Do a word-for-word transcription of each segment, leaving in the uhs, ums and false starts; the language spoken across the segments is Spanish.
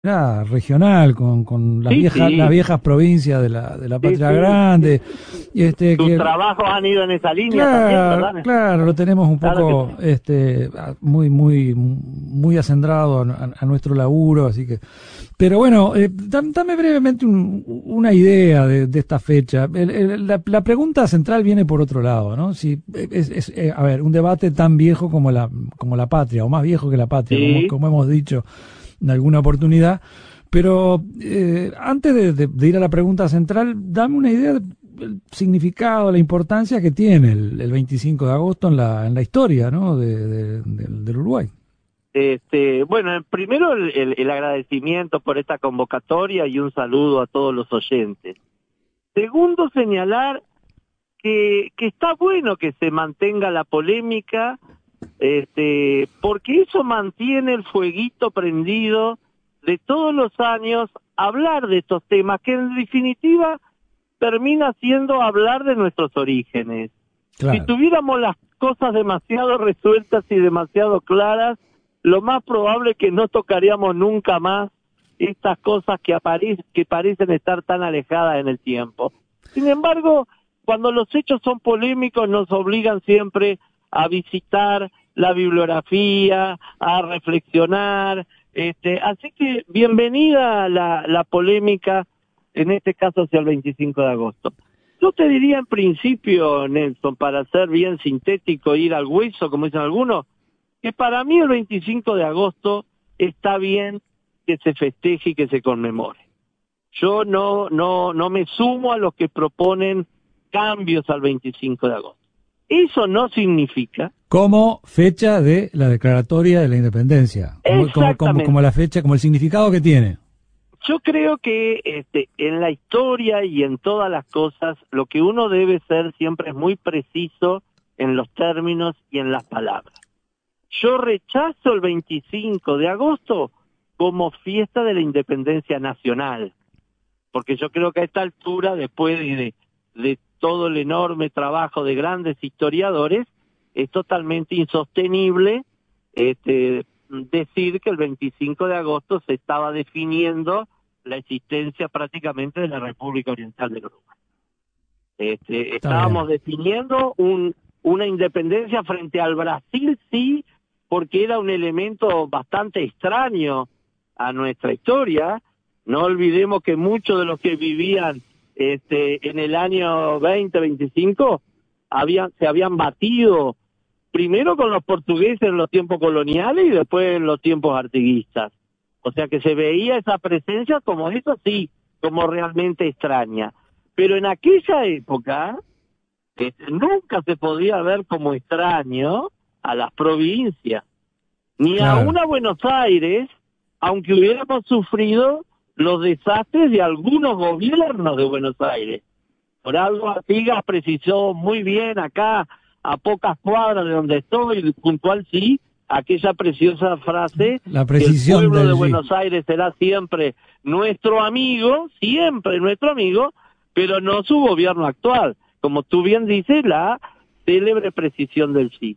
Era regional, con, con las Sí, viejas, sí, las viejas provincias de la, de la sí, patria sí. grande, y este Tus que trabajos han ido en esa línea también, claro, ¿verdad? claro, lo tenemos un Claro que poco sí. este a- muy, muy, muy acendrado a, a- a nuestro laburo, así que, pero bueno, eh, dam- dame brevemente un- una idea de, de esta fecha. El- el- la, la pregunta central viene por otro lado, ¿no? Si es, es, eh, a ver, un debate tan viejo como la, como la patria, o más viejo que la patria, como, Sí. como hemos dicho en alguna oportunidad. Pero eh, antes de, de- de ir a la pregunta central, dame una idea del significado, la importancia que tiene el, el veinticinco de agosto en la, en la historia, ¿no? de, de- del del Uruguay. Este, bueno, primero el, el, el agradecimiento por esta convocatoria y un saludo a todos los oyentes. Segundo, señalar que, que está bueno que se mantenga la polémica, este, porque eso mantiene el fueguito prendido de todos los años hablar de estos temas, que en definitiva termina siendo hablar de nuestros orígenes. Si Claro. tuviéramos las cosas demasiado resueltas y demasiado claras, lo más probable es que no tocaríamos nunca más estas cosas que, apare- que parecen estar tan alejadas en el tiempo. Sin embargo, cuando los hechos son polémicos, nos obligan siempre a visitar la bibliografía, a reflexionar. Este, así que bienvenida la, la polémica, en este caso hacia el veinticinco de agosto. Yo te diría en principio, Nelson, para ser bien sintético, ir al hueso, como dicen algunos, que para mí el veinticinco de agosto está bien que se festeje y que se conmemore. Yo no, no, no me sumo a los que proponen cambios al veinticinco de agosto. Eso no significa Como fecha de la declaratoria de la independencia, como, como, como, como exactamente. la fecha, como el significado que tiene. Yo creo que este, en la historia y en todas las cosas, lo que uno debe ser siempre es muy preciso en los términos y en las palabras. Yo rechazo el veinticinco de agosto como fiesta de la independencia nacional, porque yo creo que a esta altura, después de, de todo el enorme trabajo de grandes historiadores, es totalmente insostenible este, decir que el veinticinco de agosto se estaba definiendo la existencia prácticamente de la República Oriental del Uruguay. Este, Está bien. estábamos definiendo un, una independencia frente al Brasil, sí, porque era un elemento bastante extraño a nuestra historia. No olvidemos que muchos de los que vivían este, en el año veinte veinticinco habían, se habían batido primero con los portugueses en los tiempos coloniales y después en los tiempos artiguistas. O sea que se veía esa presencia como eso sí, como realmente extraña. Pero en aquella época eh, nunca se podía ver como extraño a las provincias, ni Claro. aún a Buenos Aires, aunque hubiéramos sufrido los desastres de algunos gobiernos de Buenos Aires. Por algo Artigas precisó muy bien acá, a pocas cuadras de donde estoy, puntual sí, aquella preciosa frase, La que el precisión pueblo de del sí. Buenos Aires será siempre nuestro amigo, siempre nuestro amigo, pero no su gobierno actual. Como tú bien dices, la célebre precisión del sí.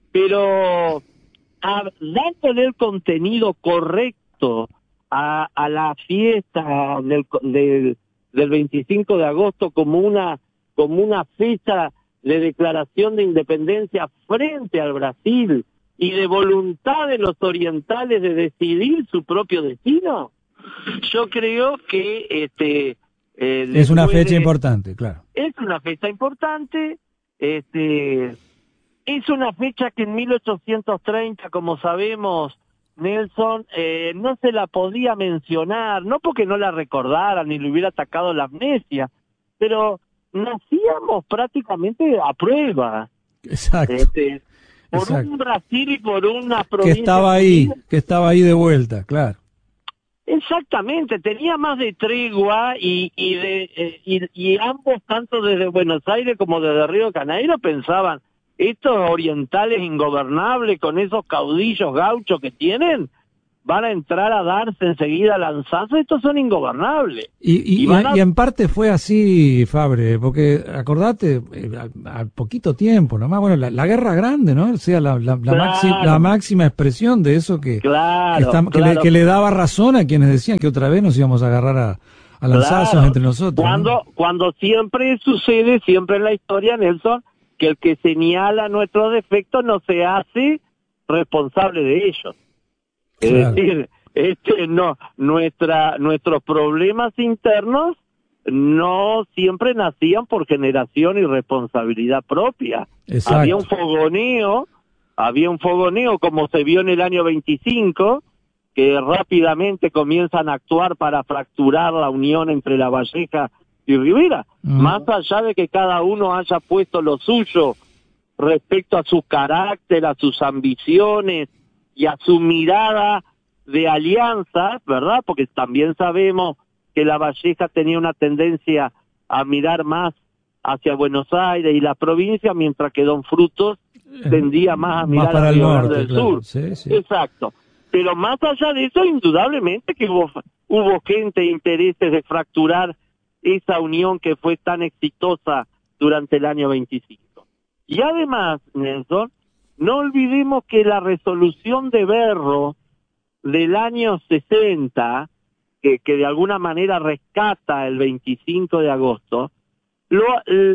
Pero a, dándole el contenido correcto a, a la fiesta del, del, del veinticinco de agosto como una, como una fecha de declaración de independencia frente al Brasil y de voluntad de los orientales de decidir su propio destino, yo creo que este eh, le Es una fecha puede, importante, claro. es una fecha importante, este es una fecha que en mil ochocientos treinta, como sabemos, Nelson, eh, no se la podía mencionar, no porque no la recordaran ni le hubiera atacado la amnesia, pero nacíamos prácticamente a prueba, Exacto. este, por Exacto. un Brasil y por una Que provincia estaba ahí, argentina. que estaba ahí de vuelta, claro. Exactamente, tenía más de tregua y y, de, eh, y y ambos, tanto desde Buenos Aires como desde Río de Janeiro, pensaban, estos orientales ingobernables con esos caudillos gauchos que tienen, van a entrar a darse enseguida lanzazos, estos son ingobernables. Y, y, y, van a... y en parte fue así, Fabre, porque acordate, eh, al poquito tiempo nomás, bueno, la, la guerra grande, ¿no? O sea, la, la, la, claro. máxima, la máxima expresión de eso que, claro, que, está, que, claro. le, que le daba razón a quienes decían que otra vez nos íbamos a agarrar a, a lanzazos claro. entre nosotros. Cuando, ¿no? cuando siempre sucede, siempre en la historia, Nelson, que el que señala nuestros defectos no se hace responsable de ellos. Es Claro. decir, este, no, nuestra, nuestros problemas internos no siempre nacían por generación y responsabilidad propia. Exacto. Había un fogoneo, había un fogoneo como se vio en el año veinticinco, que rápidamente comienzan a actuar para fracturar la unión entre La Valleja y Rivera. Mm. Más allá de que cada uno haya puesto lo suyo respecto a su carácter, a sus ambiciones y a su mirada de alianza, ¿verdad? Porque también sabemos que La Valleja tenía una tendencia a mirar más hacia Buenos Aires y la provincia, mientras que Don Frutos tendía más a mirar más para al el Río norte, Grande del claro. Sur. Sí, sí. Exacto. Pero más allá de eso, indudablemente que hubo, hubo gente e intereses de fracturar esa unión que fue tan exitosa durante el año veinticinco. Y además, Nelson, no olvidemos que la resolución de Berro del año sesenta, que, que de alguna manera rescata el veinticinco de agosto, lo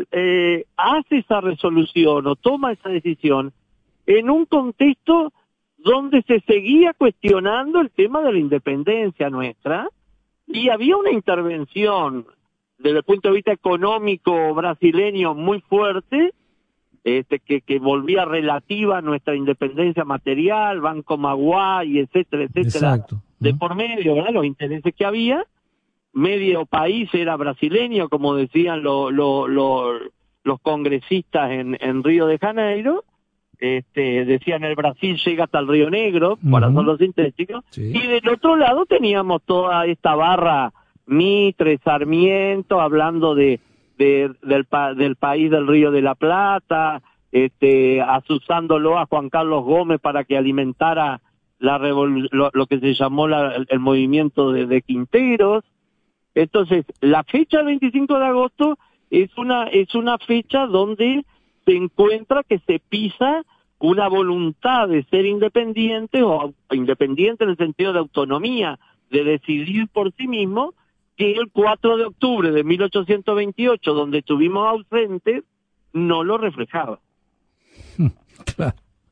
eh, hace esa resolución o toma esa decisión en un contexto donde se seguía cuestionando el tema de la independencia nuestra, y había una intervención desde el punto de vista económico brasileño muy fuerte, este que, que volvía relativa a nuestra independencia material, Banco Maguay, etcétera, etcétera, Exacto. de por medio, ¿verdad? Los intereses que había, medio país era brasileño, como decían lo, lo, lo, los congresistas en, en Río de Janeiro. Este, decían el Brasil llega hasta el Río Negro, uh-huh. para hacerlo sintético, sí. Y del otro lado teníamos toda esta barra Mitre, Sarmiento, hablando de, de del, del país del Río de la Plata, este, asusándolo a Juan Carlos Gómez para que alimentara la revol- lo, lo que se llamó la, el, el movimiento de, de Quinteros. Entonces, la fecha del veinticinco de agosto es una, es una fecha donde se encuentra que se pisa una voluntad de ser independiente, o independiente en el sentido de autonomía, de decidir por sí mismo, que el cuatro de octubre de mil ochocientos veintiocho, donde estuvimos ausentes, no lo reflejaba. Claro.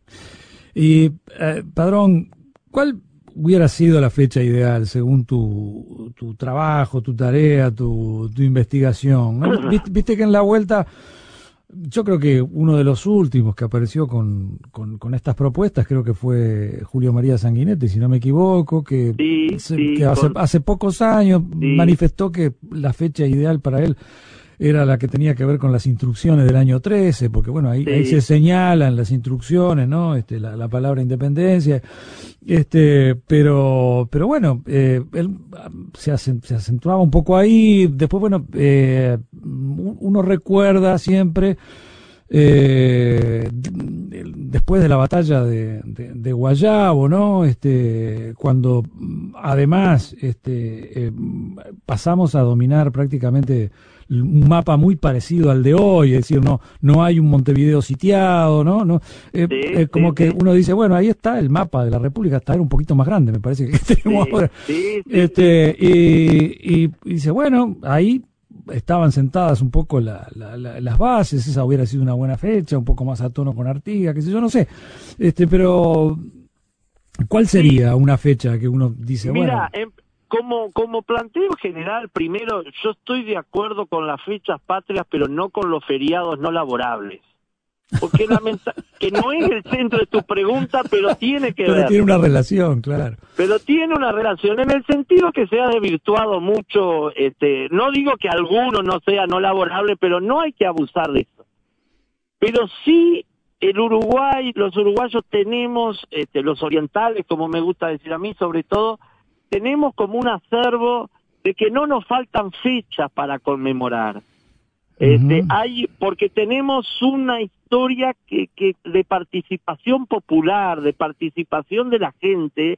Y, eh, Padrón, ¿cuál hubiera sido la fecha ideal según tu, tu trabajo, tu tarea, tu, tu investigación? ¿No? ¿Viste, viste que en la vuelta... Yo creo que uno de los últimos que apareció con, con, con estas propuestas, creo que fue Julio María Sanguinetti, si no me equivoco, que, sí, se, sí, que hace, con... hace pocos años sí. manifestó que la fecha ideal para él era la que tenía que ver con las instrucciones del año trece, porque bueno, ahí, sí. ahí se señalan las instrucciones, ¿no? Este, la, la palabra independencia, este, pero, pero bueno, eh, él se, acent, se acentuaba un poco ahí. Después, bueno, eh, uno recuerda siempre, eh, después de la batalla de, de, de Guayabo, ¿no? Este, cuando además, este, eh, pasamos a dominar prácticamente un mapa muy parecido al de hoy, es decir, no no hay un Montevideo sitiado, ¿no? no eh, sí, eh, como sí, que sí. uno dice, bueno, ahí está el mapa de la República, está era un poquito más grande, me parece que tenemos sí, ahora. Sí, sí, este y, y, y dice, bueno, ahí estaban sentadas un poco la, la, la, las bases, esa hubiera sido una buena fecha, un poco más a tono con Artigas, qué sé yo, no sé. Este, pero ¿cuál sería sí. una fecha que uno dice, Mira, bueno... eh, Como, como planteo general, primero, yo estoy de acuerdo con las fechas patrias, pero no con los feriados no laborables. Porque lamenta que no es el centro de tu pregunta, pero tiene que pero ver. Pero tiene una relación, claro. Pero tiene una relación, en el sentido que se ha desvirtuado mucho, este, no digo que alguno no sea no laborable, pero no hay que abusar de eso. Pero sí, el Uruguay, los uruguayos tenemos, este, los orientales, como me gusta decir a mí, sobre todo, tenemos como un acervo de que no nos faltan fechas para conmemorar. Este, uh-huh. hay, porque tenemos una historia que, que de participación popular, de participación de la gente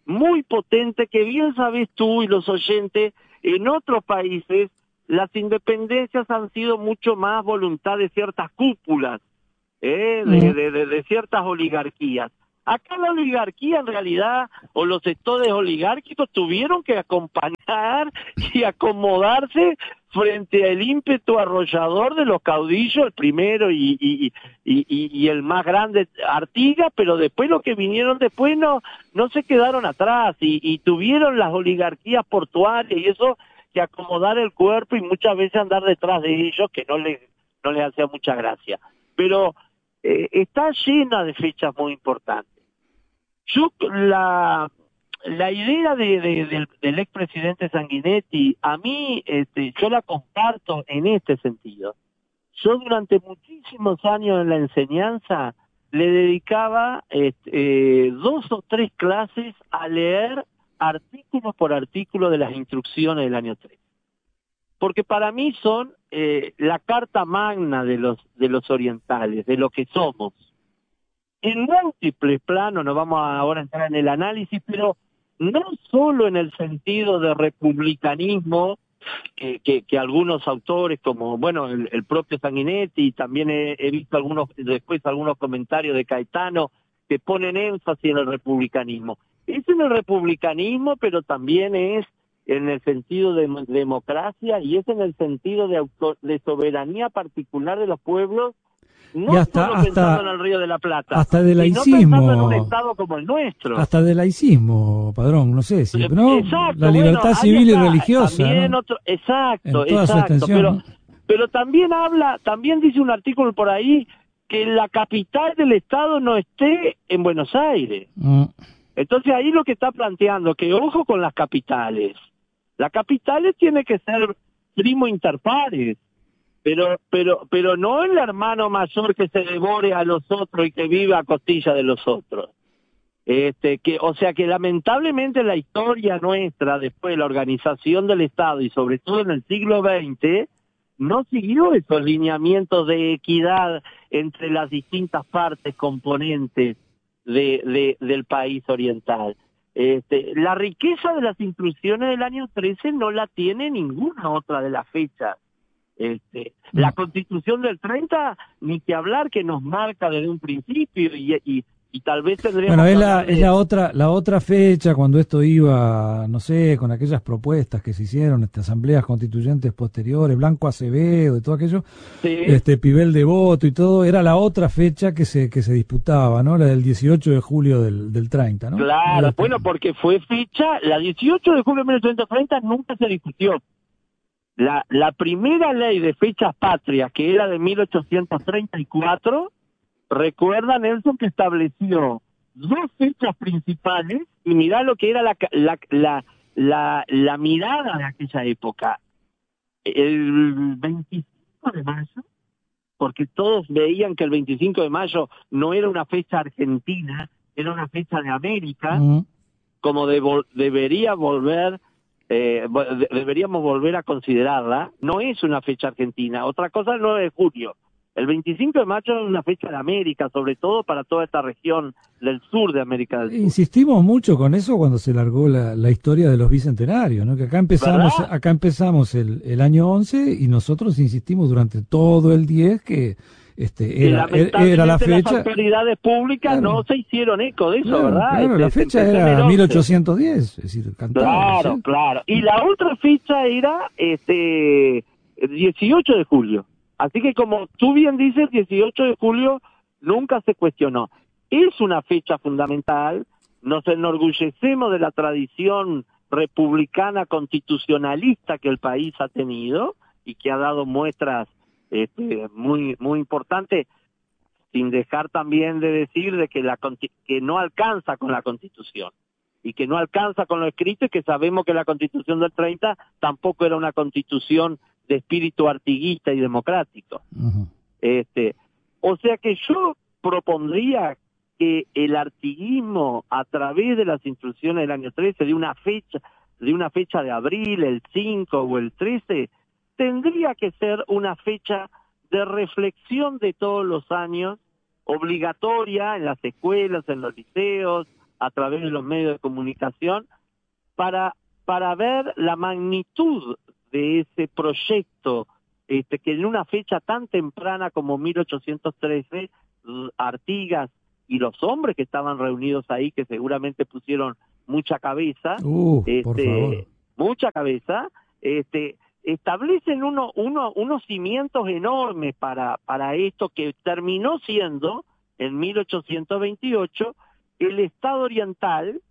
muy potente que bien sabes tú y los oyentes, en otros países las independencias han sido mucho más voluntad de ciertas cúpulas, ¿eh? de, de, de, de ciertas oligarquías. Acá la oligarquía en realidad, o los sectores oligárquicos tuvieron que acompañar y acomodarse frente al ímpetu arrollador de los caudillos, el primero y, y, y, y, y el más grande Artigas, pero después los que vinieron después no, no se quedaron atrás y, y tuvieron las oligarquías portuarias y eso que acomodar el cuerpo y muchas veces andar detrás de ellos, que no les, no les hacía mucha gracia. Pero eh, está llena de fechas muy importantes. Yo, la, la idea de, de, del, del expresidente Sanguinetti, a mí, este, yo la comparto en este sentido. Yo durante muchísimos años en la enseñanza le dedicaba este, eh, dos o tres clases a leer artículo por artículo de las instrucciones del año tres. Porque para mí son eh, la carta magna de los, de los orientales, de lo que somos. En múltiples planos, no vamos a ahora a entrar en el análisis, pero no solo en el sentido de republicanismo, que, que, que algunos autores, como bueno el, el propio Sanguinetti, también he, he visto algunos después algunos comentarios de Caetano, que ponen énfasis en el republicanismo. Es en el republicanismo, pero también es en el sentido de democracia y es en el sentido de, auto, de soberanía particular de los pueblos. No y hasta, solo hasta, pensando en el Río de la Plata, hasta de laicismo, sino pensando en un Estado como el nuestro. Hasta de laicismo, Padrón, no sé si, ¿no? Exacto, La libertad bueno, civil está, y religiosa, también ¿no? otro, exacto, En toda su exacto, extensión, pero, ¿no? pero también habla, también dice un artículo por ahí que la capital del Estado no esté en Buenos Aires. Mm. Entonces ahí lo que está planteando, que ojo con las capitales. Las capitales tienen que ser primo inter pares. Pero, pero, pero no el hermano mayor que se devore a los otros y que viva a costilla de los otros. Este, que, o sea que lamentablemente la historia nuestra, después de la organización del Estado y sobre todo en el siglo veinte, no siguió esos lineamientos de equidad entre las distintas partes componentes de, de, del país oriental. Este, la riqueza de las instrucciones del año trece no la tiene ninguna otra de las fechas. Este, mm. La Constitución del treinta, ni que hablar, que nos marca desde un principio y, y, y tal vez tendríamos bueno, es que la, de... es la otra la otra fecha cuando esto iba, no sé, con aquellas propuestas que se hicieron, estas asambleas constituyentes posteriores, Blanco Acevedo y todo aquello, sí. este Pibel Devoto y todo, era la otra fecha que se que se disputaba, ¿no? La del dieciocho de julio del, del treinta, ¿no? Claro, este... bueno, porque fue fecha, la dieciocho de julio de mil novecientos treinta nunca se discutió. La, la primera ley de fechas patrias, que era de mil ochocientos treinta y cuatro, recuerda, Nelson, que estableció dos fechas principales, y mirá lo que era la, la, la, la, la mirada de aquella época. El veinticinco de mayo, porque todos veían que el veinticinco de mayo no era una fecha argentina, era una fecha de América, uh-huh. como de, debería volver... Eh, deberíamos volver a considerarla. No es una fecha argentina, otra cosa es el nueve de julio. El veinticinco de mayo es una fecha de América, sobre todo para toda esta región del sur de América del Sur. Insistimos mucho con eso cuando se largó la, la historia de los bicentenarios, ¿no? Que acá empezamos, ¿verdad? Acá empezamos el, el año once y nosotros insistimos durante todo el diez que este era, era la fecha. Las autoridades públicas claro. no se hicieron eco de eso, claro, ¿verdad? Claro, la fecha era mil ochocientos diez, es decir, cantaba, Claro, ¿sí? claro. Y la otra fecha era este dieciocho de julio. Así que como tú bien dices, dieciocho de julio nunca se cuestionó. Es una fecha fundamental, nos enorgullecemos de la tradición republicana constitucionalista que el país ha tenido y que ha dado muestras Este, muy muy importante, sin dejar también de decir de que la que no alcanza con la Constitución y que no alcanza con lo escrito y que sabemos que la Constitución del treinta tampoco era una Constitución de espíritu artiguista y democrático. Uh-huh. Este, o sea que yo propondría que el artiguismo a través de las instrucciones del año trece, de una fecha de una fecha de abril, el cinco o el trece, tendría que ser una fecha de reflexión de todos los años, obligatoria en las escuelas, en los liceos, a través de los medios de comunicación para, para ver la magnitud de ese proyecto, este, que en una fecha tan temprana como mil ochocientos trece, Artigas y los hombres que estaban reunidos ahí, que seguramente pusieron mucha cabeza, uh, este, por favor. mucha cabeza, este, establecen uno, uno, unos cimientos enormes para, para esto que terminó siendo, en mil ochocientos veintiocho, el Estado oriental,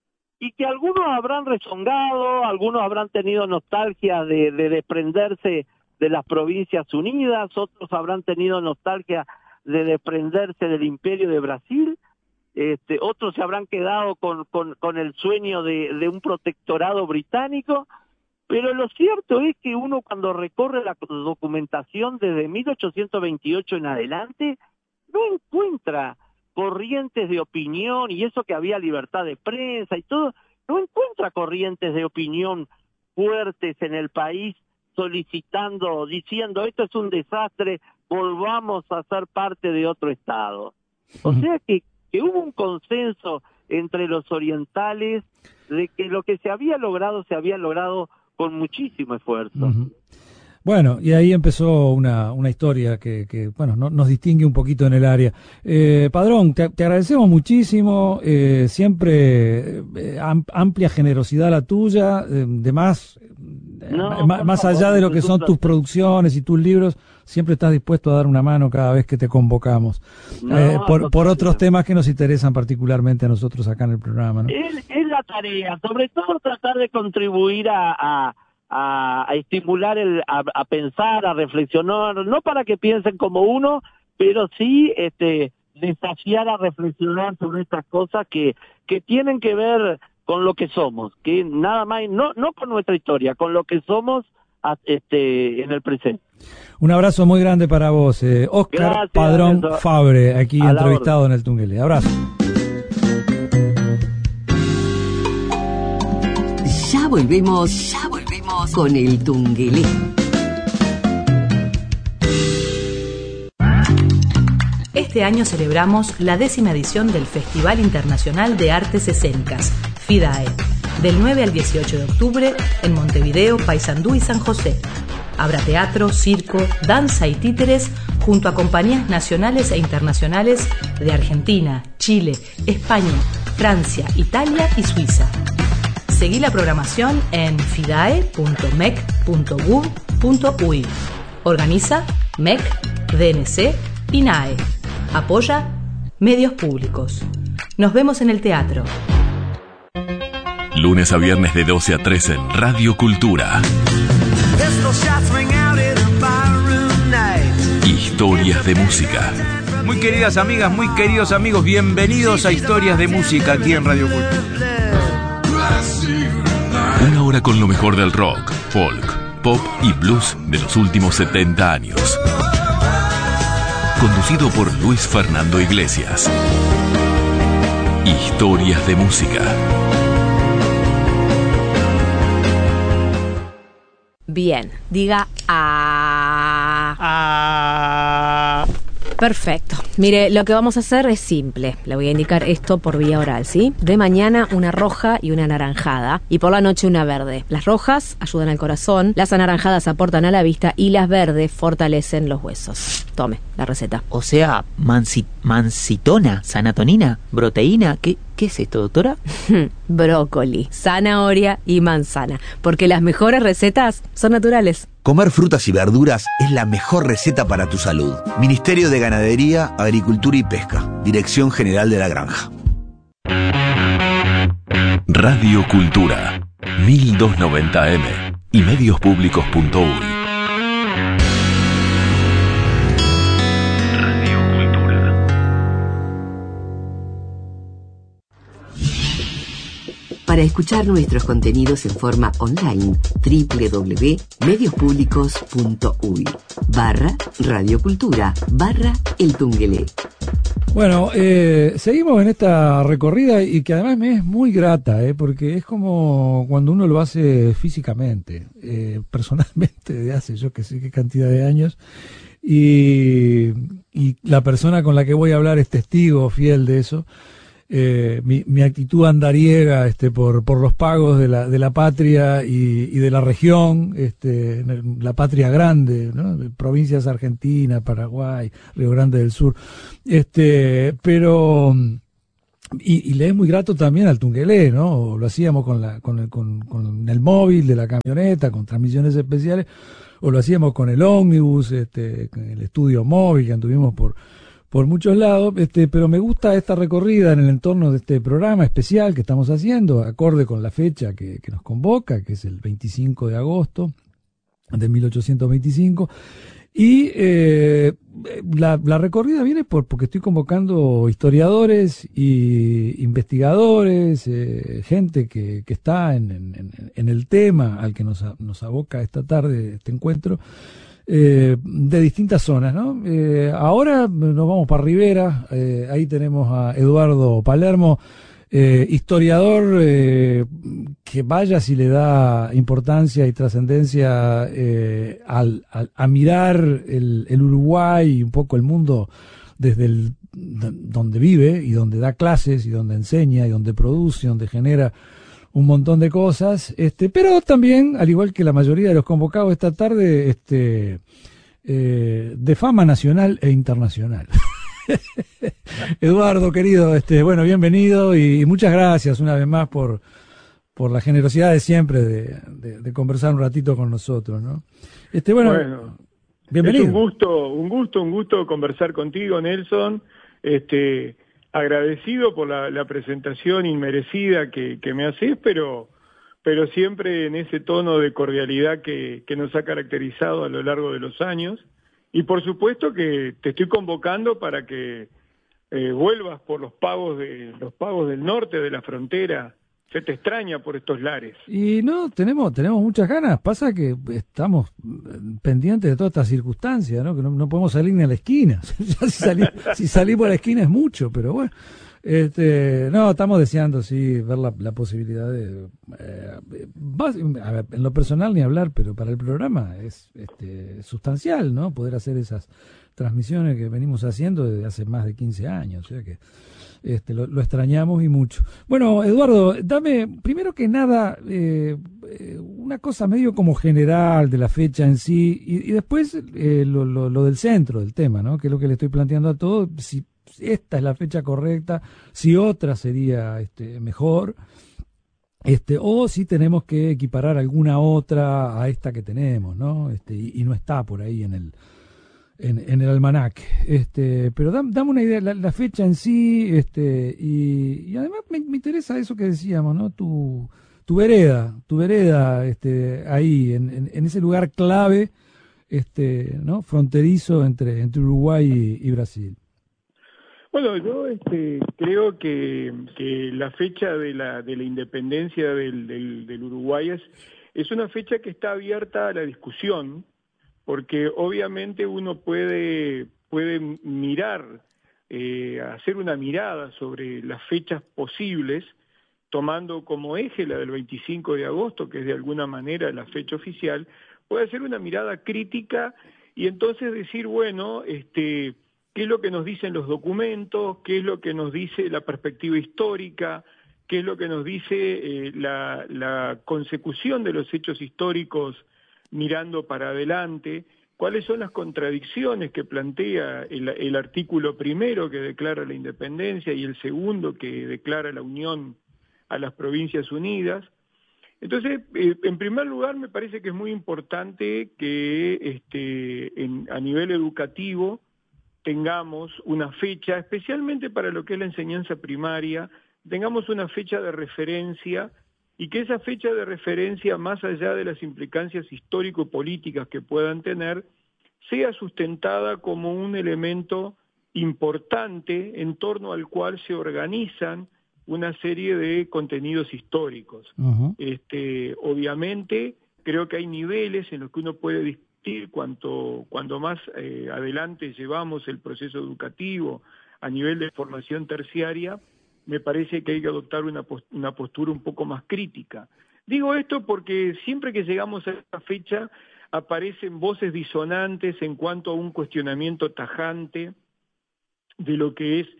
y que algunos habrán rezongado, algunos habrán tenido nostalgia de, de desprenderse de las Provincias Unidas, otros habrán tenido nostalgia de desprenderse del Imperio de Brasil, este, otros se habrán quedado con, con, con el sueño de, de un protectorado británico, pero lo cierto es que uno cuando recorre la documentación desde mil ochocientos veintiocho en adelante, no encuentra corrientes de opinión, y eso que había libertad de prensa y todo, no encuentra corrientes de opinión fuertes en el país solicitando, diciendo esto es un desastre, volvamos a ser parte de otro Estado. O sea que, que hubo un consenso entre los orientales de que lo que se había logrado, se había logrado con muchísimo esfuerzo. Uh-huh. Bueno, y ahí empezó una, una historia que, que bueno, no, nos distingue un poquito en el área. Eh, Padrón, te, te agradecemos muchísimo, eh, siempre eh, am, amplia generosidad la tuya, eh, de más, No, eh, más, más allá de lo que son tus producciones y tus libros, siempre estás dispuesto a dar una mano cada vez que te convocamos, no, eh, por, no, por no, otros no. temas que nos interesan particularmente a nosotros acá en el programa, ¿no? Es, es la tarea, sobre todo tratar de contribuir a... a A, a estimular, el, a, a pensar, a reflexionar, no para que piensen como uno, pero sí este, desafiar a reflexionar sobre estas cosas que, que tienen que ver con lo que somos, que nada más, no, no con nuestra historia, con lo que somos a, este, en el presente. Un abrazo muy grande para vos, eh, Óscar Gracias, Padrón eso. Fabre, aquí A la entrevistado orden. en el Tungelé. Abrazo. Ya volvemos, ya volvemos con el Tungelé. Este año celebramos la décima edición del Festival Internacional de Artes Escénicas, FIDAE, del nueve al dieciocho de octubre en Montevideo, Paysandú y San José. Habrá teatro, circo, danza y títeres junto a compañías nacionales e internacionales de Argentina, Chile, España, Francia, Italia y Suiza. Seguí la programación en fidae punto mec punto gov punto uy. Organiza M E C, D N C, PINAE. Apoya Medios Públicos. Nos vemos en el teatro. Lunes a viernes de doce a trece en Radio Cultura. Historias de música. Muy queridas amigas, muy queridos amigos, bienvenidos a Historias de Música aquí en Radio Cultura. Una hora con lo mejor del rock, folk, pop y blues de los últimos setenta años. Conducido por Luis Fernando Iglesias. Historias de música. Bien, diga a. Ah. Perfecto. Mire, lo que vamos a hacer es simple. Le voy a indicar esto por vía oral, ¿sí? De mañana una roja y una anaranjada. Y por la noche una verde. Las rojas ayudan al corazón, las anaranjadas aportan a la vista y las verdes fortalecen los huesos. Tome la receta. O sea, mansi- mancitona, sanatonina, proteína, ¿qué, qué es esto, doctora? Brócoli, zanahoria y manzana. Porque las mejores recetas son naturales. Comer frutas y verduras es la mejor receta para tu salud. Ministerio de Ganadería, Agricultura y Pesca. Dirección General de la Granja. Radio Cultura, mil doscientos noventa eme y medios públicos punto uy. Radio Cultura. Para escuchar nuestros contenidos en forma online, doble u doble u doble u punto medios públicos punto uy barra Radio Cultura barra El Tungelé. Bueno, eh, seguimos en esta recorrida y que además me es muy grata, eh, porque es como cuando uno lo hace físicamente, eh, personalmente, de hace yo que sé qué cantidad de años, y, y la persona con la que voy a hablar es testigo fiel de eso. eh, mi, mi actitud andariega este, por, por los pagos de la, de la patria y, y de la región, este, la patria grande, ¿no? De provincias Argentina, Paraguay, Río Grande del Sur, este, pero y, y le es muy grato también al Tungelé, ¿no? Lo hacíamos con la, con el, con, con el móvil de la camioneta, con transmisiones especiales, o lo hacíamos con el ómnibus, este, con el estudio móvil que anduvimos por por muchos lados, este, pero me gusta esta recorrida en el entorno de este programa especial que estamos haciendo, acorde con la fecha que, que nos convoca, que es el veinticinco de agosto de mil ochocientos veinticinco, y eh, la, la recorrida viene por porque estoy convocando historiadores y investigadores, eh, gente que, que está en, en, en el tema al que nos, nos aboca esta tarde este encuentro, Eh, de distintas zonas, ¿no? Eh, ahora nos vamos para Rivera, eh, ahí tenemos a Eduardo Palermo, eh, historiador eh, que vaya si le da importancia y trascendencia eh, al, al, a mirar el, el Uruguay y un poco el mundo desde el, donde vive y donde da clases y donde enseña y donde produce, donde genera un montón de cosas, este, pero también, al igual que la mayoría de los convocados esta tarde, este, eh, de fama nacional e internacional. Eduardo, querido, este, bueno, bienvenido y, y muchas gracias una vez más por, por la generosidad de siempre de, de, de conversar un ratito con nosotros, ¿no? Este, bueno, bueno, bienvenido. Es un gusto, un gusto, un gusto conversar contigo, Nelson. Este, agradecido por la, la presentación inmerecida que, que me haces, pero, pero siempre en ese tono de cordialidad que, que nos ha caracterizado a lo largo de los años. Y por supuesto que te estoy convocando para que eh, vuelvas por los pagos de los pagos del norte de la frontera. Se te extraña por estos lares. Y no, tenemos tenemos muchas ganas. Pasa que estamos pendientes de todas estas circunstancias, ¿no? Que no, no podemos salir ni a la esquina. Ya si, salí, si salimos a la esquina es mucho, pero bueno. Este, no, estamos deseando, sí, ver la, la posibilidad de... Eh, a ver, en lo personal ni hablar, pero para el programa es este, sustancial, ¿no? Poder hacer esas transmisiones que venimos haciendo desde hace más de quince años, o sea que... Este, lo, lo extrañamos y mucho. Bueno, Eduardo, dame, primero que nada, eh, eh, una cosa medio como general de la fecha en sí, y, y después eh, lo, lo, lo del centro del tema, ¿no? Que es lo que le estoy planteando a todos, si esta es la fecha correcta, si otra sería este, mejor, este, o si tenemos que equiparar alguna otra a esta que tenemos, ¿no? Este, y, y no está por ahí en el... En, en el almanaque, este, pero dame, dame una idea, la, la fecha en sí, este, y, y además me, me interesa eso que decíamos, ¿no? Tu, tu vereda, tu vereda, este, ahí, en, en, en ese lugar clave, este, ¿no? Fronterizo entre, entre Uruguay y, y Brasil. Bueno, yo este, creo que, que la fecha de la, de la independencia del, del, del Uruguay es, es una fecha que está abierta a la discusión, porque obviamente uno puede, puede mirar, eh, hacer una mirada sobre las fechas posibles, tomando como eje la del veinticinco de agosto, que es de alguna manera la fecha oficial, puede hacer una mirada crítica y entonces decir, bueno, este, qué es lo que nos dicen los documentos, qué es lo que nos dice la perspectiva histórica, qué es lo que nos dice eh, la, la consecución de los hechos históricos mirando para adelante, cuáles son las contradicciones que plantea el, el artículo primero que declara la independencia y el segundo que declara la unión a las Provincias Unidas. Entonces, eh, en primer lugar, me parece que es muy importante que este, en, a nivel educativo tengamos una fecha, especialmente para lo que es la enseñanza primaria, tengamos una fecha de referencia y que esa fecha de referencia, más allá de las implicancias histórico-políticas que puedan tener, sea sustentada como un elemento importante en torno al cual se organizan una serie de contenidos históricos. Uh-huh. Este, obviamente, creo que hay niveles en los que uno puede discutir cuanto, cuando más eh, adelante llevamos el proceso educativo a nivel de formación terciaria, me parece que hay que adoptar una, post- una postura un poco más crítica. Digo esto porque siempre que llegamos a esta fecha aparecen voces disonantes en cuanto a un cuestionamiento tajante de lo que es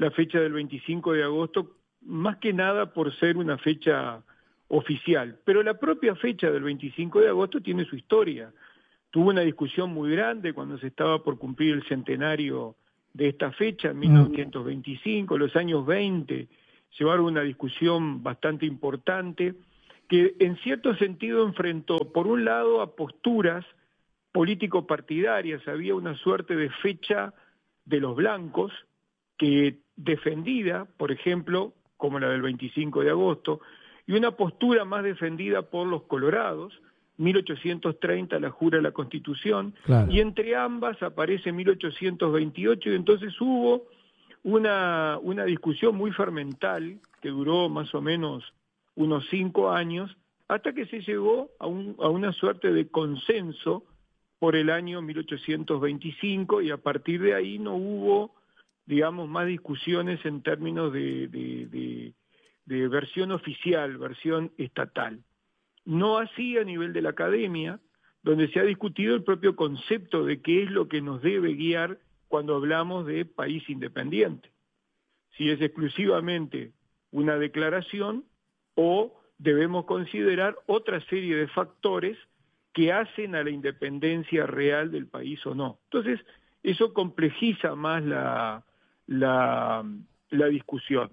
la fecha del veinticinco de agosto, más que nada por ser una fecha oficial. Pero la propia fecha del veinticinco de agosto tiene su historia. Tuvo una discusión muy grande cuando se estaba por cumplir el centenario de esta fecha, en mil novecientos veinticinco, los años veinte, llevaron una discusión bastante importante que en cierto sentido enfrentó, por un lado, a posturas político-partidarias. Había una suerte de fecha de los blancos que defendida, por ejemplo, como la del veinticinco de agosto, y una postura más defendida por los colorados. mil ochocientos treinta la jura la Constitución, claro. Y entre ambas aparece mil ochocientos veintiocho, y entonces hubo una, una discusión muy fermental que duró más o menos unos cinco años, hasta que se llegó a, un, a una suerte de consenso por el año mil ochocientos veinticinco, y a partir de ahí no hubo, digamos, más discusiones en términos de, de, de, de versión oficial, versión estatal. No así a nivel de la academia, donde se ha discutido el propio concepto de qué es lo que nos debe guiar cuando hablamos de país independiente. Si es exclusivamente una declaración o debemos considerar otra serie de factores que hacen a la independencia real del país o no. Entonces, eso complejiza más la, la, la discusión.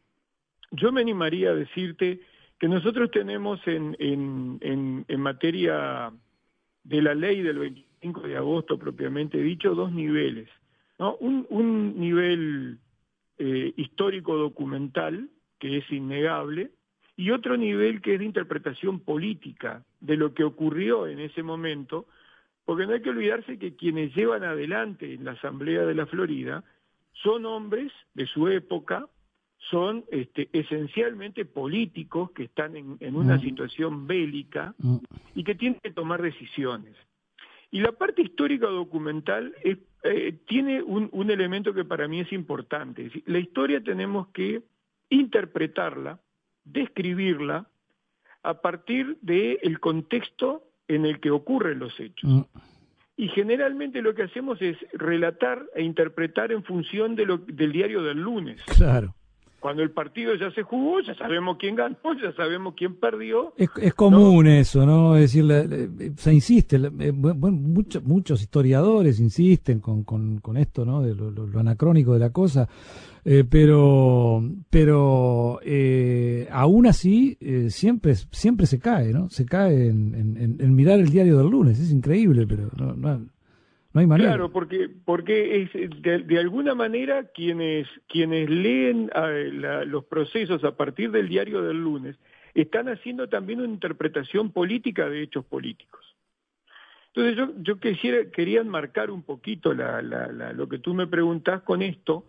Yo me animaría a decirte que nosotros tenemos en, en, en, en materia de la ley del veinticinco de agosto propiamente dicho, dos niveles, ¿no? Un, un nivel eh, histórico documental, que es innegable, y otro nivel que es de interpretación política de lo que ocurrió en ese momento, porque no hay que olvidarse que quienes llevan adelante en la Asamblea de la Florida son hombres de su época, son este, esencialmente políticos que están en, en una mm. situación bélica mm. y que tienen que tomar decisiones. Y la parte histórica documental es, eh, tiene un, un elemento que para mí es importante. Es decir, la historia tenemos que interpretarla, describirla a partir del contexto en el que ocurren los hechos. Mm. Y generalmente lo que hacemos es relatar e interpretar en función de lo, del diario del lunes. Claro. Cuando el partido ya se jugó, ya sabemos quién ganó, ya sabemos quién perdió. Es, es común, ¿no? Eso, ¿no? Es decir, la, la, se insiste, la, eh, bueno, mucho, muchos historiadores insisten con, con, con esto, ¿no? De lo, lo, lo anacrónico de la cosa, eh, pero pero eh, aún así eh, siempre siempre se cae, ¿no? Se cae en, en, en mirar el diario del lunes, es increíble, pero no, no No hay manera. Claro, porque porque es de, de alguna manera quienes quienes leen eh, la, los procesos a partir del diario del lunes están haciendo también una interpretación política de hechos políticos. Entonces yo yo quisiera quería enmarcar un poquito la, la, la, lo que tú me preguntás con esto,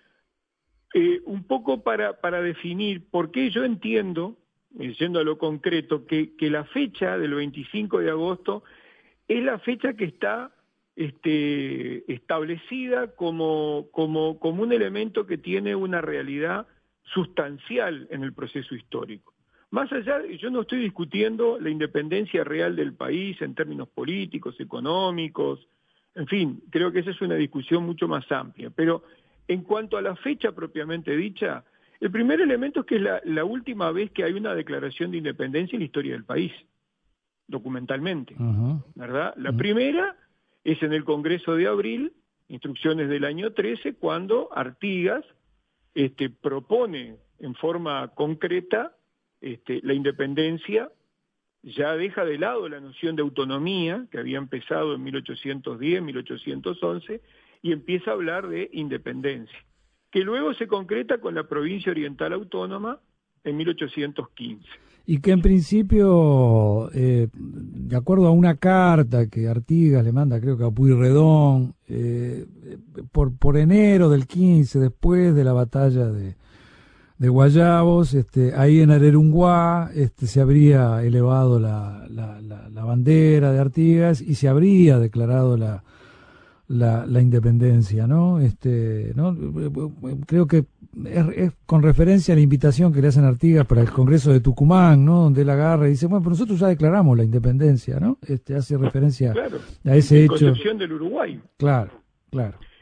eh, un poco para para definir por qué yo entiendo, yendo a lo concreto, que que la fecha del veinticinco de agosto es la fecha que está Este, establecida como, como, como un elemento que tiene una realidad sustancial en el proceso histórico. Más allá, yo no estoy discutiendo la independencia real del país en términos políticos, económicos, en fin, creo que esa es una discusión mucho más amplia, pero en cuanto a la fecha propiamente dicha, el primer elemento es que es la, la última vez que hay una declaración de independencia en la historia del país, documentalmente, uh-huh. ¿verdad? La uh-huh. primera es en el Congreso de Abril, instrucciones del año trece, cuando Artigas este, propone en forma concreta este, la independencia, ya deja de lado la noción de autonomía, que había empezado en mil ochocientos diez, mil ochocientos once, y empieza a hablar de independencia, que luego se concreta con la Provincia Oriental Autónoma en mil ochocientos quince. Y que en principio, eh, de acuerdo a una carta que Artigas le manda, creo que a Pueyrredón, eh, por, por enero del quince, después de la batalla de, de Guayabos, este, ahí en Arerunguá este, se habría elevado la, la, la, la bandera de Artigas y se habría declarado la, la, la independencia, ¿no? Este, ¿no? Creo que es, es con referencia a la invitación que le hacen a Artigas para el Congreso de Tucumán, ¿no? Donde él agarra y dice, bueno, pero nosotros ya declaramos la independencia, ¿no? Este hace referencia claro, a ese hecho. Concepción del Uruguay. Claro, claro.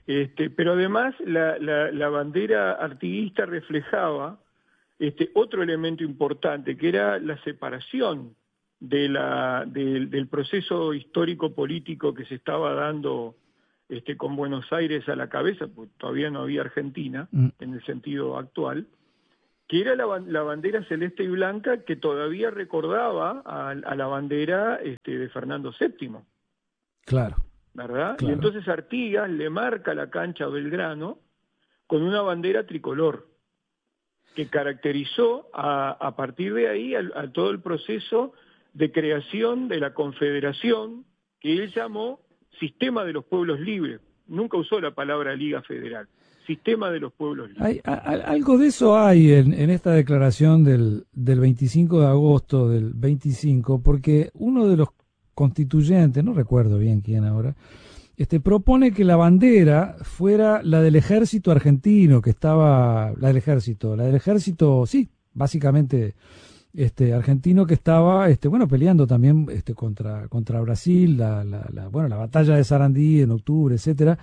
Este, pero además la, la, la bandera artiguista reflejaba este, otro elemento importante, que era la separación de la, de, del proceso histórico-político que se estaba dando este, con Buenos Aires a la cabeza, porque todavía no había Argentina, mm. en el sentido actual, que era la, la bandera celeste y blanca que todavía recordaba a, a la bandera este, de Fernando séptimo. Claro. ¿Verdad? Claro. Y entonces Artigas le marca la cancha a Belgrano con una bandera tricolor que caracterizó a, a partir de ahí a, a todo el proceso de creación de la Confederación, que él llamó Sistema de los Pueblos Libres. Nunca usó la palabra Liga Federal. Sistema de los Pueblos Libres. Hay, a, algo de eso hay en, en esta declaración del, del veinticinco de agosto del veinticinco, porque uno de los constituyentes, no recuerdo bien quién ahora, este propone que la bandera fuera la del ejército argentino, que estaba, la del ejército, la del ejército, sí, básicamente este argentino, que estaba este bueno peleando también este contra contra Brasil, la, la, la bueno la batalla de Sarandí en octubre, etcétera.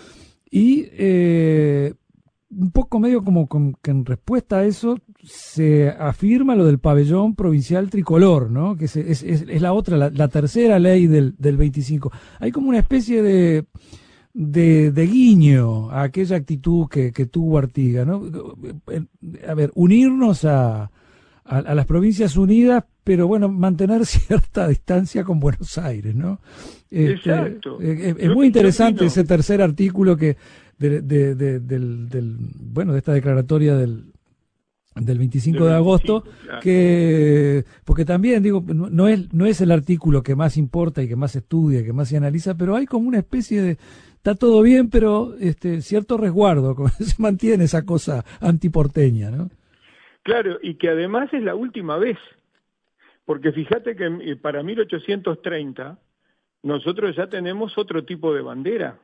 Y eh, un poco medio como, como que en respuesta a eso se afirma lo del pabellón provincial tricolor, ¿no? Que es, es, es, es la otra, la, la tercera ley del, del veinticinco. Hay como una especie de, de, de guiño a aquella actitud que, que tuvo Artigas, ¿no? A ver, unirnos a, a, a las Provincias Unidas, pero bueno, mantener cierta distancia con Buenos Aires, ¿no? Este, Exacto. Es, es muy interesante ese tercer artículo que de, de, de, del, del, bueno, de esta declaratoria del, del veinticinco de agosto, claro. que porque también digo, no, no es no es el artículo que más importa y que más estudia, que más se analiza, pero hay como una especie de, está todo bien, pero este cierto resguardo, como se mantiene esa cosa antiporteña, ¿no? Claro, y que además es la última vez, porque fíjate que para mil ochocientos treinta nosotros ya tenemos otro tipo de bandera.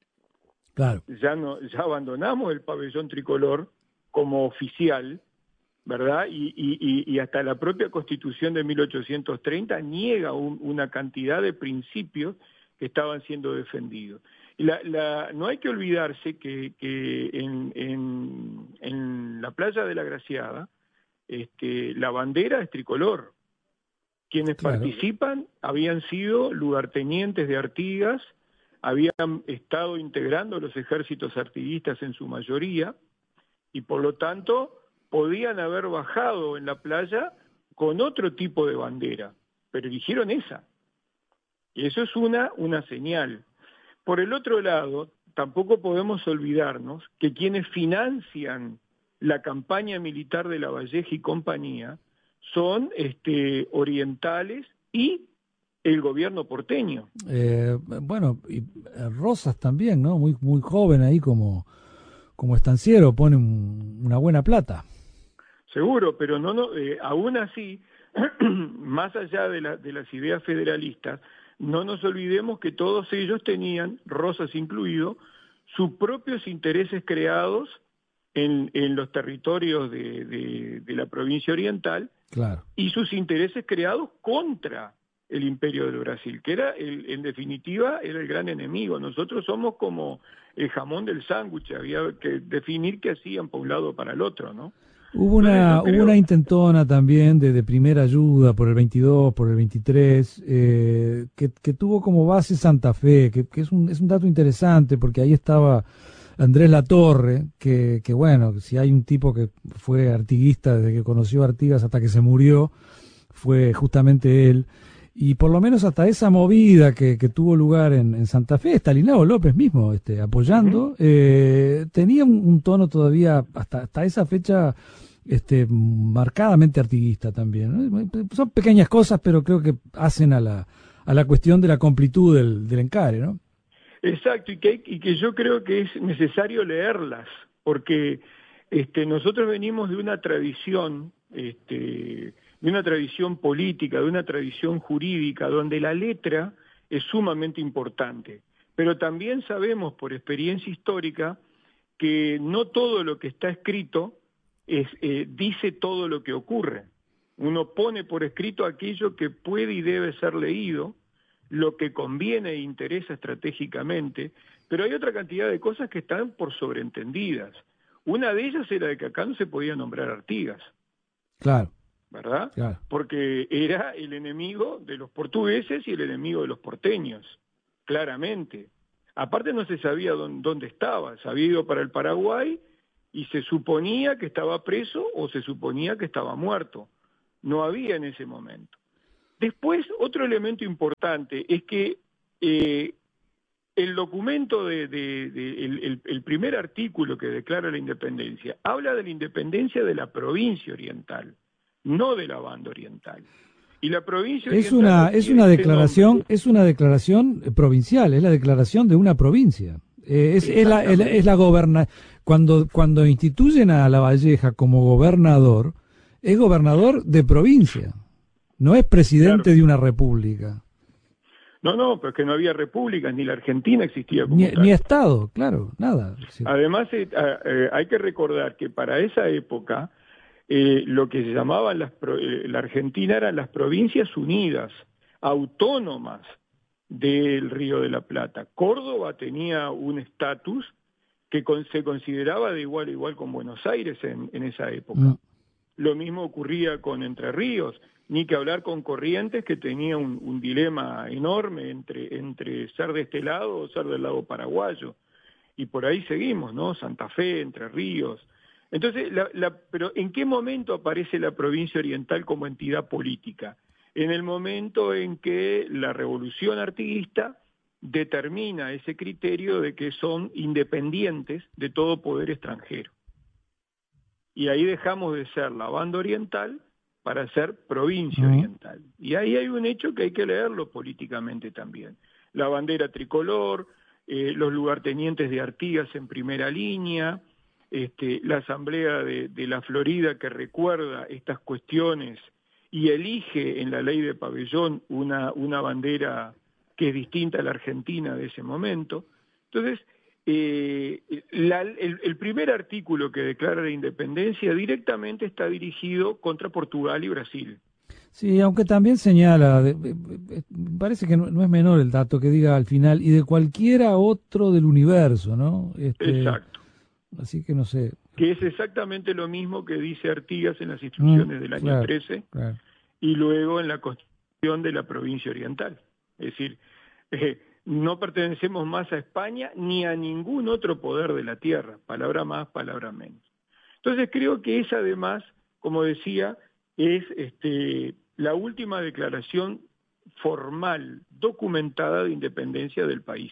Claro. Ya no, ya abandonamos el pabellón tricolor como oficial, ¿verdad? Y, y, y hasta la propia Constitución de mil ochocientos treinta niega un, una cantidad de principios que estaban siendo defendidos. Y la, la, no hay que olvidarse que, que en, en, en la playa de la Graciada este, la bandera es tricolor. Quienes claro. participan habían sido lugartenientes de Artigas, habían estado integrando los ejércitos artiguistas en su mayoría, y por lo tanto podían haber bajado en la playa con otro tipo de bandera, pero eligieron esa. Y eso es una, una señal. Por el otro lado, tampoco podemos olvidarnos que quienes financian la campaña militar de Lavalleja y compañía son este, orientales y el gobierno porteño. Eh, bueno, y Rosas también, ¿no? Muy muy joven ahí como, como estanciero, pone un, una buena plata. Seguro, pero no, no eh, aún así, más allá de, la, de las ideas federalistas, no nos olvidemos que todos ellos tenían, Rosas incluido, sus propios intereses creados en, en los territorios de, de, de la provincia oriental, claro. y sus intereses creados contra el Imperio del Brasil, que era, el, en definitiva, era el gran enemigo. Nosotros somos como el jamón del sándwich, había que definir qué hacían por un lado o para el otro, ¿no? Hubo una, creo... hubo una intentona también de, de primera ayuda por el veintidós, por el veintitrés, eh, que, que tuvo como base Santa Fe, que, que es, un, es un dato interesante, porque ahí estaba Andrés Latorre, que, que bueno, si hay un tipo que fue artiguista desde que conoció a Artigas hasta que se murió, fue justamente él. Y por lo menos hasta esa movida que, que tuvo lugar en, en Santa Fe, Estanislao López mismo este, apoyando, uh-huh. eh, tenía un, un tono todavía, hasta, hasta esa fecha, este, marcadamente artiguista también, ¿no? Son pequeñas cosas, pero creo que hacen a la, a la cuestión de la completud del, del encare, ¿no? Exacto, y que, y que yo creo que es necesario leerlas, porque este, nosotros venimos de una tradición... Este, de una tradición política, de una tradición jurídica, donde la letra es sumamente importante. Pero también sabemos por experiencia histórica que no todo lo que está escrito es, eh, dice todo lo que ocurre. Uno pone por escrito aquello que puede y debe ser leído. lo que conviene e interesa estratégicamente, pero hay otra cantidad de cosas que están por sobreentendidas. Una de ellas era de que acá no se podía nombrar Artigas. Claro. ¿Verdad? Claro. Porque era el enemigo de los portugueses y el enemigo de los porteños, claramente. Aparte no se sabía dónde, dónde estaba, se había ido para el Paraguay y se suponía que estaba preso o se suponía que estaba muerto. No había en ese momento. Después, otro elemento importante es que eh, el documento, de, de, de el, el, el primer artículo que declara la independencia, habla de la independencia de la provincia oriental, no de la banda oriental. Y la provincia es oriental una no es tiene una este declaración nombre. es una declaración provincial, es la declaración de una provincia. Eh, es, es la es, la- es la goberna cuando cuando instituyen a Lavalleja como gobernador, es gobernador de provincia, no es presidente Claro. de una república, No, no, pero es que no había repúblicas, ni la Argentina existía como ni, tal. ni estado, claro, nada. Sí. Además, eh, eh, hay que recordar que para esa época eh, lo que se llamaban las pro- eh, la Argentina eran las provincias unidas, autónomas del Río de la Plata. Córdoba tenía un estatus que con- se consideraba de igual a igual con Buenos Aires en, en esa época. Mm. Lo mismo ocurría con Entre Ríos, ni que hablar con Corrientes, que tenía un, un dilema enorme entre, entre ser de este lado o ser del lado paraguayo. Y por ahí seguimos, ¿no? Santa Fe, Entre Ríos. Entonces, la, la, pero ¿en qué momento aparece la provincia oriental como entidad política? En el momento en que la revolución artiguista determina ese criterio de que son independientes de todo poder extranjero. Y ahí dejamos de ser la banda oriental para ser provincia Ujú. oriental. Y ahí hay un hecho que hay que leerlo políticamente también. La bandera tricolor, eh, los lugartenientes de Artigas en primera línea, este, la Asamblea de, de la Florida que recuerda estas cuestiones y elige en la ley de pabellón una, una bandera que es distinta a la Argentina de ese momento. Entonces, eh, la, el, el primer artículo que declara la independencia directamente está dirigido contra Portugal y Brasil. Sí, aunque también señala, de- de- de- parece que no, no es menor el dato que diga al final, y de cualquiera otro del universo, ¿no? Este, Exacto. Así que no sé. Que es exactamente lo mismo que dice Artigas en las instrucciones Mm, del año claro, trece claro. y luego en la constitución de la provincia oriental. Es decir, eh, no pertenecemos más a España ni a ningún otro poder de la tierra, palabra más, palabra menos. Entonces creo que esa además, como decía, es este, la última declaración formal, documentada de independencia del país.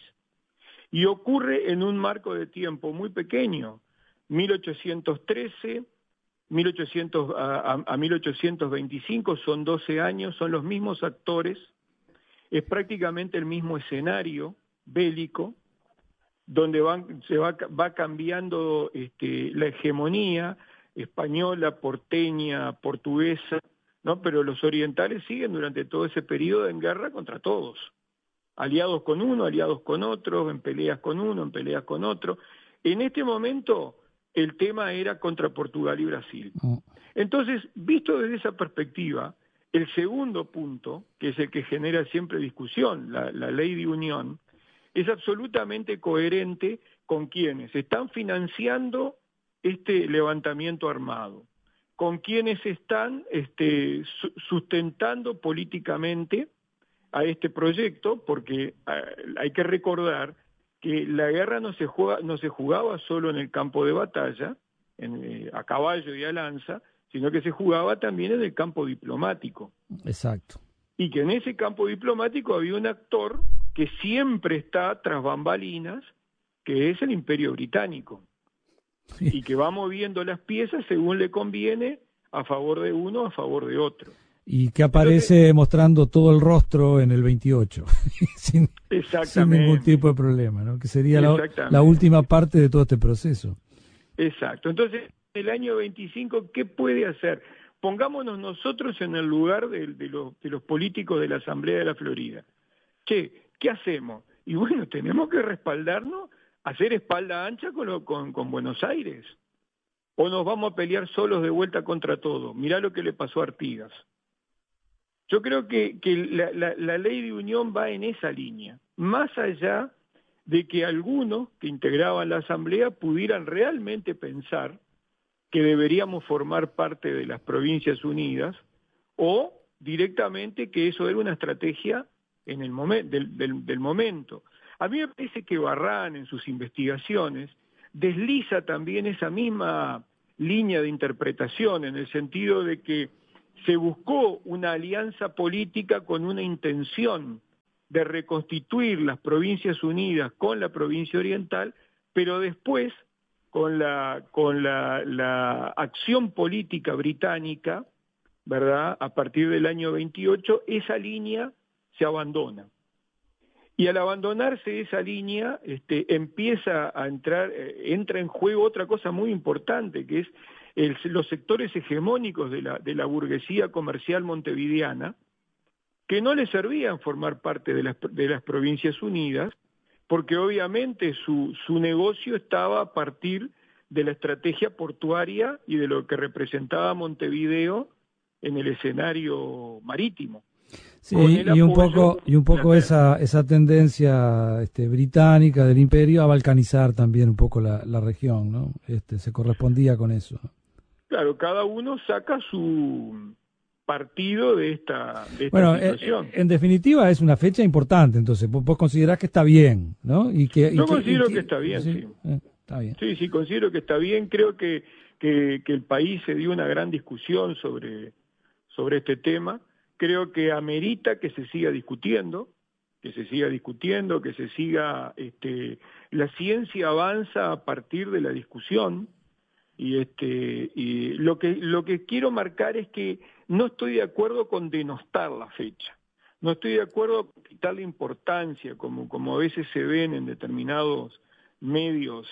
Y ocurre en un marco de tiempo muy pequeño, mil ochocientos trece, mil ochocientos a, a, a mil ochocientos veinticinco, son doce años, son los mismos actores, es prácticamente el mismo escenario bélico, donde van, se va, va cambiando este, la hegemonía española, porteña, portuguesa, ¿no? Pero los orientales siguen durante todo ese periodo en guerra contra todos, aliados con uno, aliados con otro, en peleas con uno, en peleas con otro. En este momento el tema era contra Portugal y Brasil. Entonces, visto desde esa perspectiva, el segundo punto, que es el que genera siempre discusión, la, la ley de unión, es absolutamente coherente con quienes están financiando este levantamiento armado, con quienes están este, su- sustentando políticamente a este proyecto, porque eh, hay que recordar que la guerra no se, juega, no se jugaba solo en el campo de batalla, en, eh, a caballo y a lanza, sino que se jugaba también en el campo diplomático. Exacto. Y que en ese campo diplomático había un actor que siempre está tras bambalinas, que es el Imperio Británico, y que va moviendo las piezas según le conviene, a favor de uno, a favor de otro. Y que aparece Entonces, mostrando todo el rostro en el veintiocho, sin, sin ningún tipo de problema, ¿no? Que sería la, la última parte de todo este proceso. Exacto. Entonces, el año veinticinco, ¿qué puede hacer? Pongámonos nosotros en el lugar de, de, los, de los políticos de la Asamblea de la Florida. Che, ¿qué hacemos? Y bueno, tenemos que respaldarnos, hacer espalda ancha con, lo, con, con Buenos Aires. O nos vamos a pelear solos de vuelta contra todo. Mirá lo que le pasó a Artigas. Yo creo que, que la, la, la ley de unión va en esa línea, más allá de que algunos que integraban la Asamblea pudieran realmente pensar que deberíamos formar parte de las Provincias Unidas, o directamente que eso era una estrategia en el momen- del, del, del momento. A mí me parece que Barrán, en sus investigaciones, desliza también esa misma línea de interpretación, en el sentido de que se buscó una alianza política con una intención de reconstituir las Provincias Unidas con la provincia oriental, pero después, con la, con la, la acción política británica, ¿verdad?, a partir del año veintiocho, esa línea se abandona. Y al abandonarse esa línea, este, empieza a entrar, eh, entra en juego otra cosa muy importante, que es el, los sectores hegemónicos de la, de la burguesía comercial montevideana, que no les servían formar parte de las, de las Provincias Unidas, porque obviamente su, su negocio estaba a partir de la estrategia portuaria y de lo que representaba Montevideo en el escenario marítimo. Sí, y un poco y un poco esa esa tendencia este, británica del imperio a balcanizar también un poco la, la región, ¿no? Este, se correspondía con eso. Claro, cada uno saca su partido de esta, de esta bueno, situación. En, en definitiva es una fecha importante, entonces vos, vos considerás que está bien, ¿no? Y que, Yo y que, considero y que, que está bien, sí. sí. Eh, está bien. Sí, sí, considero que está bien. Creo que, que, que el país se dio una gran discusión sobre, sobre este tema. Creo que amerita que se siga discutiendo, que se siga discutiendo, que se siga, este, la ciencia avanza a partir de la discusión, y este, y lo que, lo que quiero marcar es que no estoy de acuerdo con denostar la fecha, no estoy de acuerdo con quitarle importancia, como, como a veces se ven en determinados medios,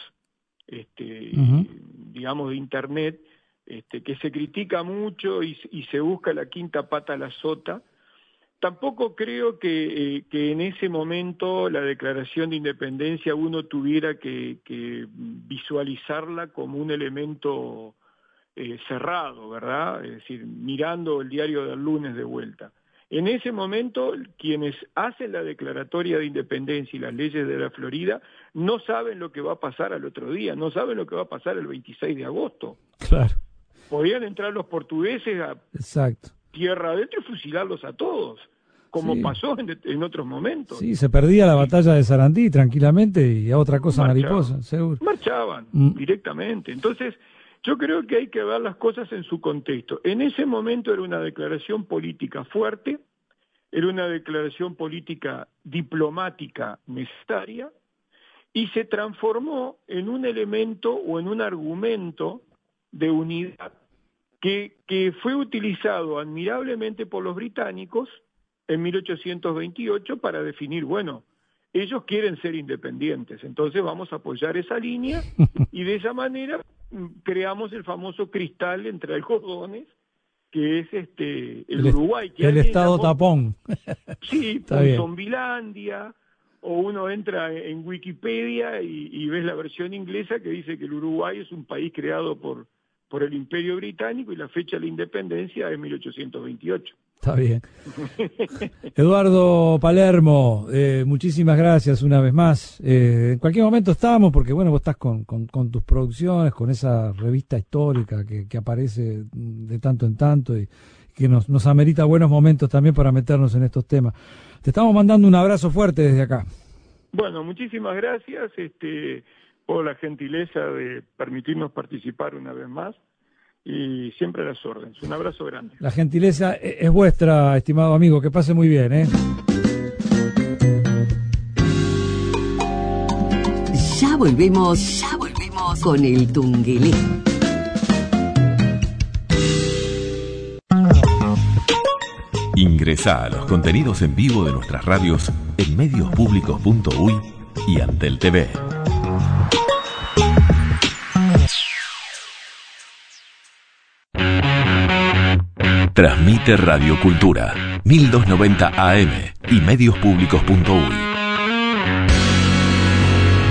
este, uh-huh. digamos, de internet, Este, que se critica mucho y, y se busca la quinta pata a la sota. Tampoco creo que, eh, que en ese momento la declaración de independencia uno tuviera que, que visualizarla como un elemento eh, cerrado, ¿verdad? Es decir, mirando el diario del lunes de vuelta. En ese momento, quienes hacen la declaratoria de independencia y las leyes de la Florida no saben lo que va a pasar al otro día, no saben lo que va a pasar el veintiséis de agosto. Claro. Podían entrar los portugueses a Exacto. tierra adentro y fusilarlos a todos, como sí. pasó en, en otros momentos. Sí, se perdía la batalla de Sarandí tranquilamente y a otra cosa marchaban, mariposa, seguro. Marchaban mm. directamente. Entonces, yo creo que hay que ver las cosas en su contexto. En ese momento era una declaración política fuerte, era una declaración política diplomática necesaria, y se transformó en un elemento o en un argumento de unidad que, que fue utilizado admirablemente por los británicos en mil ochocientos veintiocho para definir, bueno, ellos quieren ser independientes, entonces vamos a apoyar esa línea, y de esa manera creamos el famoso cristal entre algodones, que es este el, el Uruguay. Que el estado llamó, tapón. Sí, Zombilandia, o uno entra en Wikipedia y, y ves la versión inglesa que dice que el Uruguay es un país creado por por el Imperio Británico y la fecha de la independencia es mil ochocientos veintiocho. Está bien. Eduardo Palermo, eh, muchísimas gracias una vez más. Eh, en cualquier momento estamos, porque bueno, vos estás con, con, con tus producciones, con esa revista histórica que, que aparece de tanto en tanto y que nos, nos amerita buenos momentos también para meternos en estos temas. Te estamos mandando un abrazo fuerte desde acá. Bueno, muchísimas gracias este, por la gentileza de permitirnos participar una vez más. Y siempre a las órdenes. Un abrazo grande. La gentileza es vuestra, estimado amigo. Que pase muy bien, ¿eh? Ya volvemos, ya volvemos con el Tungelé. Ingresá a los contenidos en vivo de nuestras radios en medios públicos punto uy y Antel T V. Transmite Radio Cultura, mil doscientos noventa A M y medios públicos punto uy.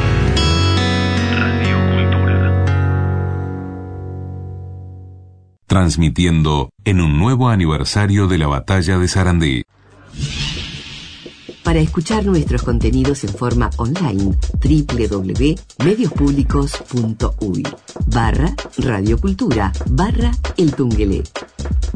Radio Cultura. transmitiendo en un nuevo aniversario de la batalla de Sarandí. Para escuchar nuestros contenidos en forma online, www.mediospublicos.uy barra radiocultura barra el Tungelé.